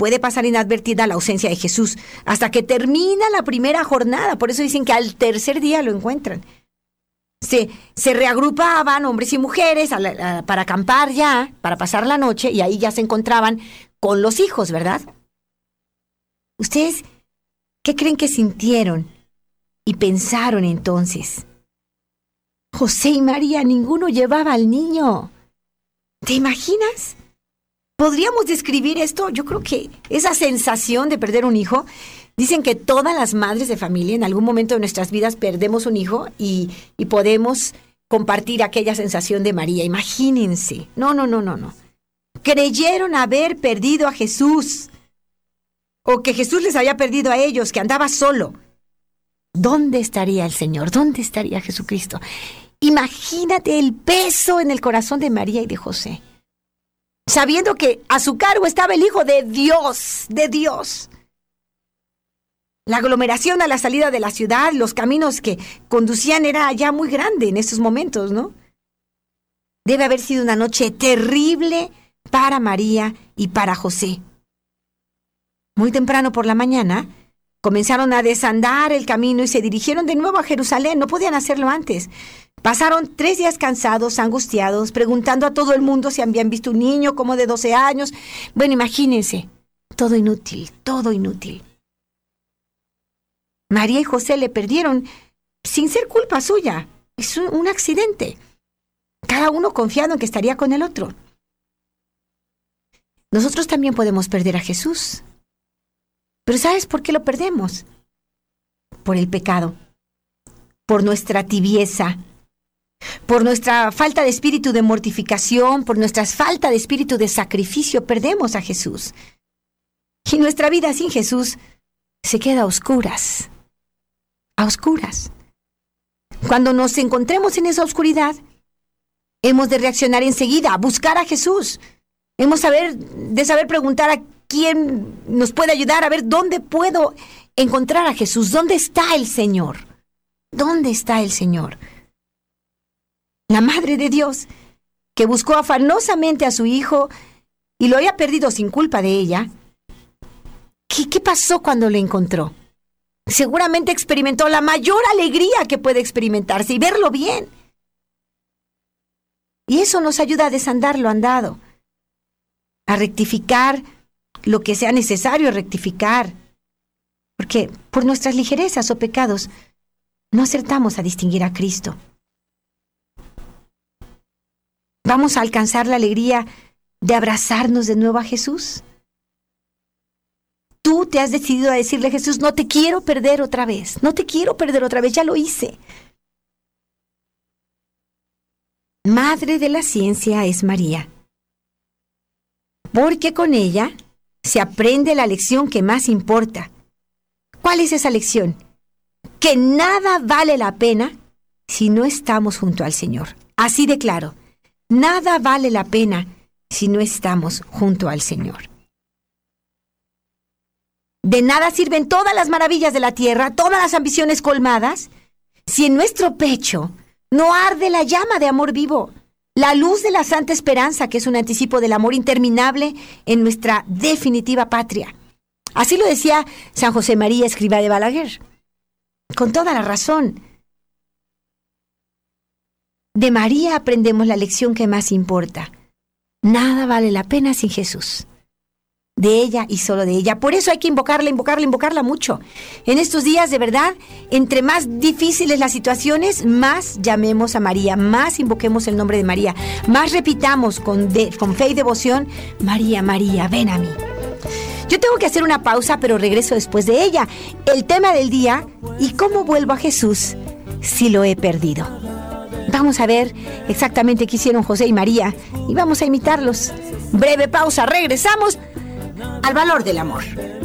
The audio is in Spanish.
puede pasar inadvertida la ausencia de Jesús hasta que termina la primera jornada. Por eso dicen que al tercer día lo encuentran. Se reagrupaban hombres y mujeres para acampar ya, para pasar la noche, y ahí ya se encontraban con los hijos, ¿verdad? ¿Ustedes qué creen que sintieron y pensaron entonces? José y María, ninguno llevaba al niño. ¿Te imaginas? ¿Podríamos describir esto? Yo creo que esa sensación de perder un hijo, dicen que todas las madres de familia en algún momento de nuestras vidas perdemos un hijo y podemos compartir aquella sensación de María. Imagínense. No. Creyeron haber perdido a Jesús, o que Jesús les había perdido a ellos, que andaba solo. ¿Dónde estaría el Señor? ¿Dónde estaría Jesucristo? Imagínate el peso en el corazón de María y de José, sabiendo que a su cargo estaba el Hijo de Dios, de Dios. La aglomeración a la salida de la ciudad, los caminos que conducían era ya muy grande en estos momentos, ¿no? Debe haber sido una noche terrible para María y para José. Muy temprano por la mañana, comenzaron a desandar el camino y se dirigieron de nuevo a Jerusalén. No podían hacerlo antes. Pasaron 3 días cansados, angustiados, preguntando a todo el mundo si habían visto un niño como de 12 años. Bueno, imagínense, todo inútil, todo inútil. María y José le perdieron sin ser culpa suya. Es un accidente. Cada uno confiado en que estaría con el otro. Nosotros también podemos perder a Jesús. Pero ¿sabes por qué lo perdemos? Por el pecado, por nuestra tibieza, por nuestra falta de espíritu de mortificación, por nuestra falta de espíritu de sacrificio, perdemos a Jesús. Y nuestra vida sin Jesús se queda a oscuras. A oscuras. Cuando nos encontremos en esa oscuridad, hemos de reaccionar enseguida, a buscar a Jesús. Hemos de saber preguntar a quién nos puede ayudar, a ver dónde puedo encontrar a Jesús. ¿Dónde está el Señor? ¿Dónde está el Señor? La Madre de Dios, que buscó afanosamente a su Hijo y lo había perdido sin culpa de ella. ¿Qué pasó cuando lo encontró? Seguramente experimentó la mayor alegría que puede experimentarse y verlo bien. Y eso nos ayuda a desandar lo andado, a rectificar lo que sea necesario rectificar, porque por nuestras ligerezas o pecados no acertamos a distinguir a Cristo. ¿Vamos a alcanzar la alegría de abrazarnos de nuevo a Jesús? Tú te has decidido a decirle a Jesús, no te quiero perder otra vez, no te quiero perder otra vez, ya lo hice. Madre de la ciencia es María, porque con ella se aprende la lección que más importa. ¿Cuál es esa lección? Que nada vale la pena si no estamos junto al Señor. Así de claro, nada vale la pena si no estamos junto al Señor. De nada sirven todas las maravillas de la tierra, todas las ambiciones colmadas, si en nuestro pecho no arde la llama de amor vivo, la luz de la santa esperanza, que es un anticipo del amor interminable en nuestra definitiva patria. Así lo decía San José María Escrivá de Balaguer. Con toda la razón. De María aprendemos la lección que más importa. Nada vale la pena sin Jesús. De ella y solo de ella. Por eso hay que invocarla mucho. En estos días, de verdad, entre más difíciles las situaciones, más llamemos a María, más invoquemos el nombre de María, más repitamos con fe y devoción, María, María, ven a mí. Yo tengo que hacer una pausa, pero regreso después de ella. El tema del día, ¿y cómo vuelvo a Jesús si lo he perdido? Vamos a ver exactamente qué hicieron José y María y vamos a imitarlos. Breve pausa, regresamos al valor del amor.